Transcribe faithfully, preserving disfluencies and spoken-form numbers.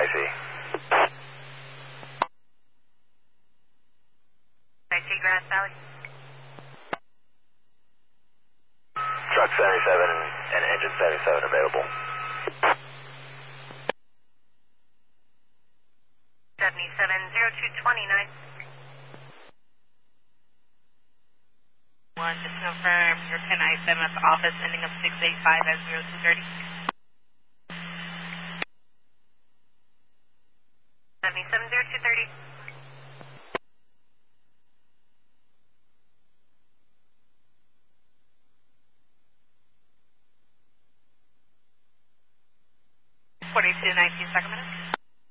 see. I see Grass Valley. Truck seventy-seven and engine seventy-seven available. seventy-seven zero two twenty-nine. One, just confirm your ten I seven at the office ending up six eight five at zero two thirty. seventy-seven zero two thirty. forty-two nineteen Sacramento.